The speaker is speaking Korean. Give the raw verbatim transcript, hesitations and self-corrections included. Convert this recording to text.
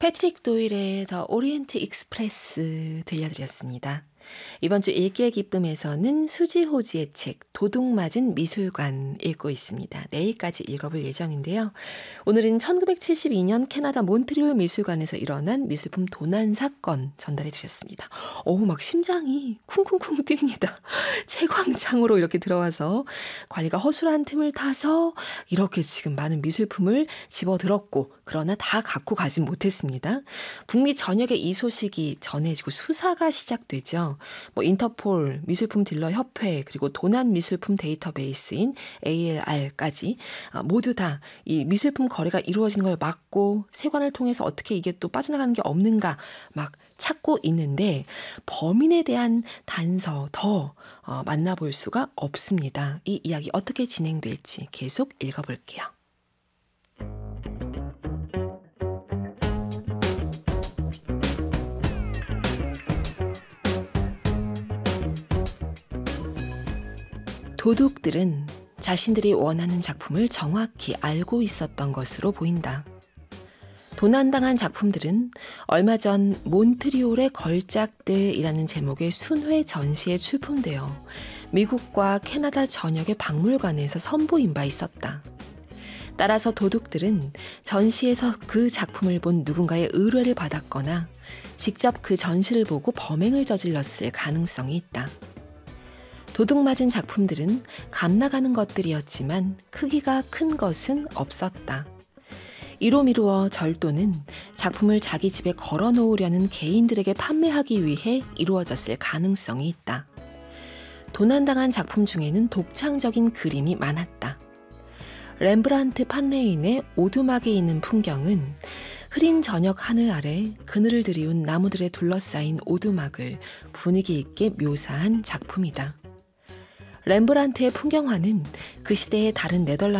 패트릭 도일의 더 오리엔트 익스프레스 들려드렸습니다. 이번 주 읽기의 기쁨에서는 수지 호지의 책 도둑맞은 미술관 읽고 있습니다. 내일까지 읽어볼 예정인데요. 오늘은 천구백칠십이 년 캐나다 몬트리올 미술관에서 일어난 미술품 도난 사건 전달해 드렸습니다. 어우, 막 심장이 쿵쿵쿵 뜁니다. 채광창으로 이렇게 들어와서 관리가 허술한 틈을 타서 이렇게 지금 많은 미술품을 집어들었고, 그러나 다 갖고 가진 못했습니다. 북미 전역에 이 소식이 전해지고 수사가 시작되죠. 뭐 인터폴, 미술품 딜러 협회, 그리고 도난 미술품 데이터베이스인 에이엘알까지 모두 다 이 미술품 거래가 이루어지는 걸 막고 세관을 통해서 어떻게 이게 또 빠져나가는 게 없는가 막 찾고 있는데, 범인에 대한 단서 더 어, 만나볼 수가 없습니다. 이 이야기 어떻게 진행될지 계속 읽어볼게요. 도둑들은 자신들이 원하는 작품을 정확히 알고 있었던 것으로 보인다. 도난당한 작품들은 얼마 전 몬트리올의 걸작들이라는 제목의 순회 전시에 출품되어 미국과 캐나다 전역의 박물관에서 선보인 바 있었다. 따라서 도둑들은 전시에서 그 작품을 본 누군가의 의뢰를 받았거나 직접 그 전시를 보고 범행을 저질렀을 가능성이 있다. 도둑맞은 작품들은 값나가는 것들이었지만 크기가 큰 것은 없었다. 이로 미루어 절도는 작품을 자기 집에 걸어놓으려는 개인들에게 판매하기 위해 이루어졌을 가능성이 있다. 도난당한 작품 중에는 독창적인 그림이 많았다. 렘브란트 판레인의 오두막에 있는 풍경은 흐린 저녁 하늘 아래 그늘을 들이운 나무들에 둘러싸인 오두막을 분위기 있게 묘사한 작품이다. 렘브란트의 풍경화는 그 시대의 다른 네덜란드